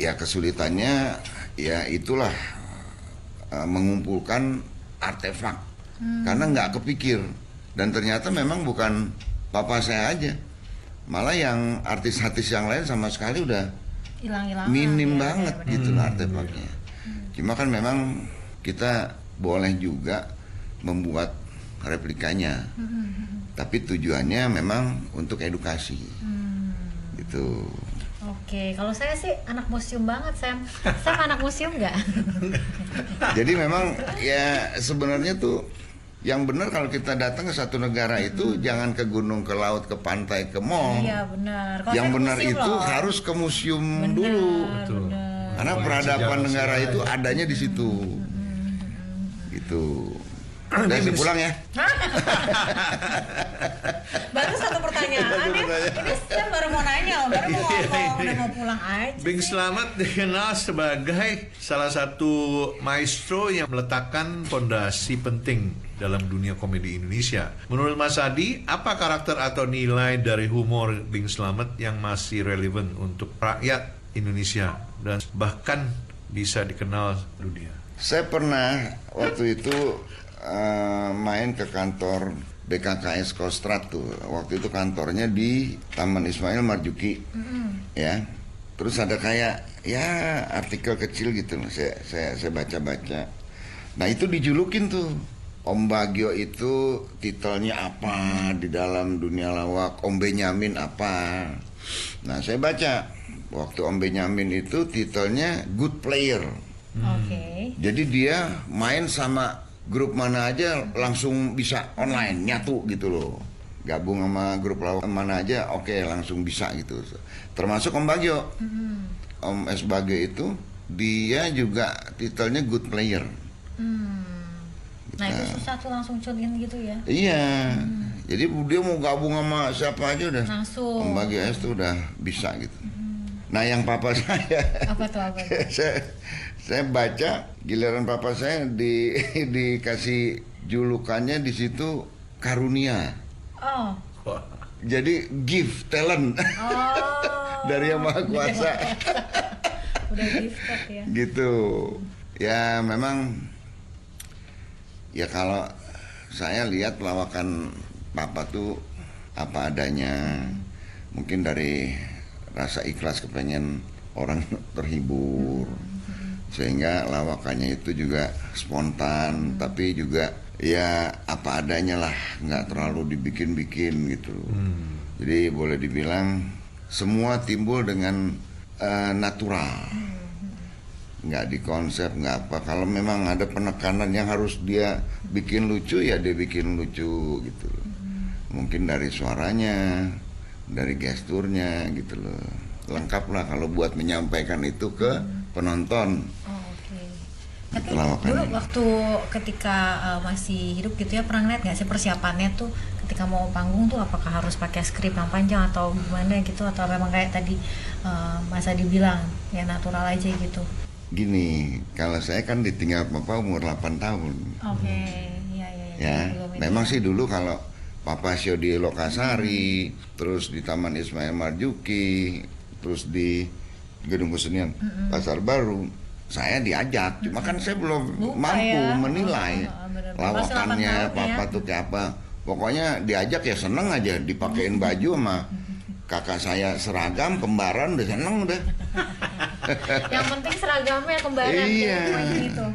Ya kesulitannya ya itulah mengumpulkan artefak karena nggak kepikir, dan ternyata memang bukan papa saya aja, malah yang artis-artis yang lain sama sekali udah hilang-hilangan, minim ya, banget benar-benar. gitu lah artefaknya. Cuma kan memang kita boleh juga membuat replikanya, tapi tujuannya memang untuk edukasi gitu. Oke, kalau saya sih anak museum banget, Sam. Sam anak museum nggak? Jadi memang ya sebenarnya tuh yang benar kalau kita datang ke satu negara itu jangan ke gunung, ke laut, ke pantai, ke mall. Iya benar. Kalau Yang saya ke benar museum itu loh. harus ke museum Benar, dulu. Betul. benar. Karena Koleksi peradaban sejarah negara sejarah itu ya. adanya di situ. Gitu. Udah saya pulang ya. Baru satu pertanyaan ya. Ini saya baru mau nanya loh, baru mau ngomong, udah mau pulang aja. Bing sih. Slamet dikenal sebagai salah satu maestro yang meletakkan fondasi penting dalam dunia komedi Indonesia. Menurut Mas Adi, apa karakter atau nilai dari humor Bing Slamet yang masih relevan untuk rakyat Indonesia dan bahkan bisa dikenal dunia? Saya pernah waktu itu main ke kantor BKKS Kostrad tuh. Waktu itu kantornya di Taman Ismail Marzuki. Ya. Terus ada kayak ya artikel kecil gitu loh. Saya baca-baca. Nah, itu dijulukin tuh. Om Bagio itu titelnya apa di dalam dunia lawak, Om Benyamin apa. Nah, saya baca waktu Om Benyamin itu titelnya Good Player. Oke. Jadi dia main sama grup mana aja langsung bisa online, nyatu gitu loh. Gabung sama grup lawak mana aja, oke, langsung bisa gitu. Termasuk Om Bagio. Om S. Bagio itu dia juga titelnya Good Player. Nah itu susah tuh langsung tune in gitu ya. Iya. Jadi dia mau gabung sama siapa aja udah. Langsung. Om Bagio S tuh udah bisa gitu. Nah, yang papa saya Apa tuh? saya baca giliran papa saya dikasih julukannya di situ karunia. Oh. Wah, Jadi gift talent Oh. dari Yang Maha Kuasa. Udah gifted ya. Gitu. Ya memang ya kalau saya lihat lawakan papa tuh apa adanya. Mungkin dari rasa ikhlas kepengen orang terhibur, sehingga lawakannya itu juga spontan, tapi juga ya apa adanya lah, nggak terlalu dibikin-bikin gitu. Jadi boleh dibilang semua timbul dengan natural, nggak dikonsep, nggak apa. Kalau memang ada penekanan yang harus dia bikin lucu, ya dia bikin lucu gitu. Mungkin dari suaranya, dari gesturnya gitu loh, lengkap lah kalau buat menyampaikan itu ke penonton. Oh, oke. Tapi Lawakannya. dulu waktu ketika masih hidup gitu ya, pernah ngeliat nggak sih persiapannya tuh ketika mau panggung tuh, apakah harus pakai skrip yang panjang atau gimana gitu, atau memang kayak tadi Mas Adi bilang ya natural aja gitu? Gini, kalau saya kan ditinggal papa umur 8 tahun. Oke, iya. Ya, Belum ini. memang sih dulu kalau papa show di Lokasari, terus di Taman Ismail Marzuki, terus di Gedung Kesenian Pasar Baru, saya diajak. Cuma kan saya belum Lupa mampu ya. menilai Bener-bener. lawakannya Masih 8 tahun papa ya. tuh kayak apa. Pokoknya diajak ya seneng aja, dipakein baju sama kakak saya seragam, kembaran udah seneng udah. Yang penting seragamnya kembaran Iya. gitu.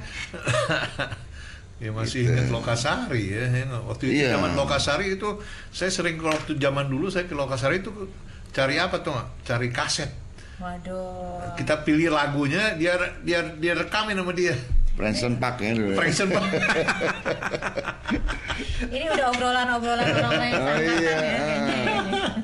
ya masih Gitu. ingat Lokasari ya. Waktu itu Iya. zaman Lokasari itu saya sering, waktu zaman dulu saya ke Lokasari itu cari apa tuh? Cari kaset. Waduh. Kita pilih lagunya, dia rekamin sama dia. Present Park ya dulu. Present Pak. Ini udah obrolan-obrolan orang lain Oh, seangkatan iya. ya kayaknya.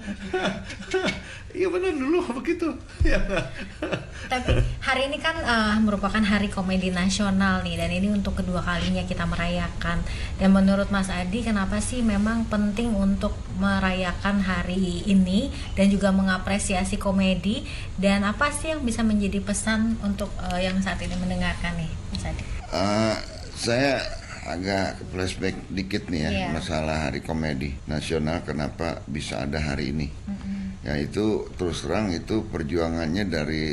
Iya benar dulu begitu. Ya. Tapi hari ini kan merupakan Hari Komedi Nasional nih, dan ini untuk kedua kalinya kita merayakan. Dan menurut Mas Adi, kenapa sih memang penting untuk merayakan hari ini dan juga mengapresiasi komedi, dan apa sih yang bisa menjadi pesan untuk yang saat ini mendengarkan nih, Mas Adi? Saya agak flashback dikit nih ya, Iya. masalah Hari Komedi Nasional, kenapa bisa ada hari ini. Ya itu terus terang itu perjuangannya dari